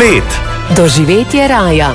Bled. Doživetje raja.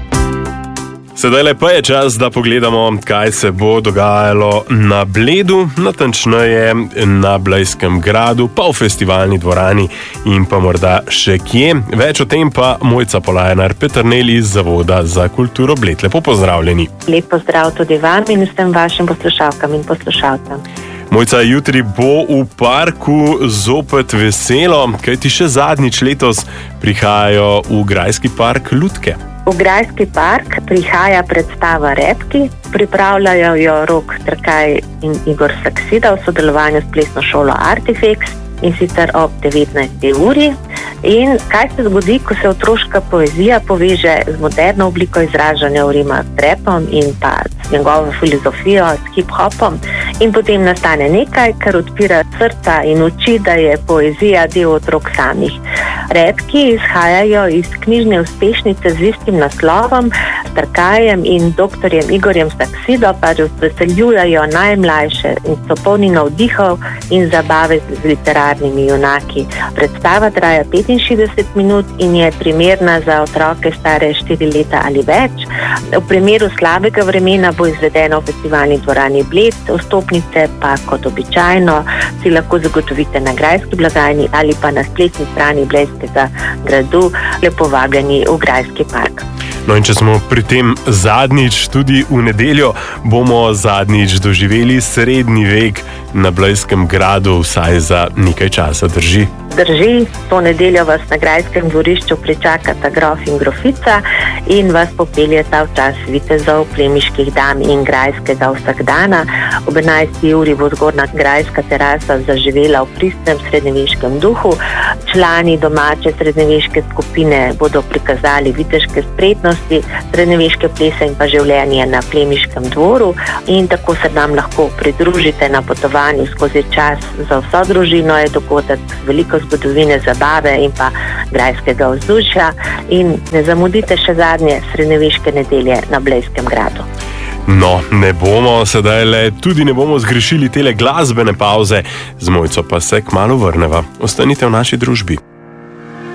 Sedaj pa je čas, da pogledamo, kaj se bo dogajalo na Bledu, natančneje na Blejskem gradu, pa v festivalni dvorani in pa morda še kje. Več o tem pa Mojca Polajnar Peternelj iz Zavoda za kulturo Bled. Lepo pozdravljeni. Lep pozdrav tudi vam in vsem vašim poslušalkam in poslušalcem. Mojca, jutri bo v parku zopet veselo, kajti še zadnjič letos prihajajo v Grajski park lutke. V Grajski park prihaja predstava Repki, pripravljajo jo Rok Trkaj in Igor Saksida v sodelovanju s plesno šolo Artifex in sicer ob 19. uri. In kaj se zgodi, ko se otroška poezija poveže z moderno obliko izražanja v rima s repom in pa s njegovo filozofijo, s hip-hopom, in potem nastane nekaj, kar odpira srca in oči, da je poezija del otrok samih. Repki izhajajo iz knjižne uspešnice z istim naslovom, s Trkajem in doktorjem Igorjem Saksido, pa razveseljujejo najmlajše in so polni navdihov in zabave z literarnimi junaki. Predstava traja 65 minut in je primerna za otroke stare 4 leta ali več. V primeru slabega vremena bo izvedeno v festivalni dvorani Bled, vstopnice pa kot običajno si lahko zagotovite na Grajski blagajni ali pa na spletni strani Blejskega gradu. Lepo vabljeni v Grajski park. No, in če smo pri tem zadnjič, tudi v nedeljo bomo zadnjič doživeli srednji vek na Blejskem gradu, vsaj za nekaj časa, drži? Drži, to nedeljo vas na Grajskem dvorišču pričakata grof in grofica in vas popeljeta v čas vitezov, plemiških dam in grajskega vsakdana. Ob 11. uri bo zgornja grajska terasa zaživela v pristnem srednjeveškem duhu. Člani domače srednjeveške skupine bodo prikazali viteške spretnosti, srednjeveške plese in pa življenje na plemiškem dvoru, in tako se nam lahko pridružite na potovanju skozi čas. Za vso družino je dogodek veliko zgodovine, zabave in pa grajskega vzdušja, in ne zamudite še zadnje srednjeveške nedelje na Blejskem gradu. No, ne bomo sedaj tudi ne bomo zgrešili tele glasbene pauze, z Mojco pa se kmalu vrneva. Ostanite v naši družbi.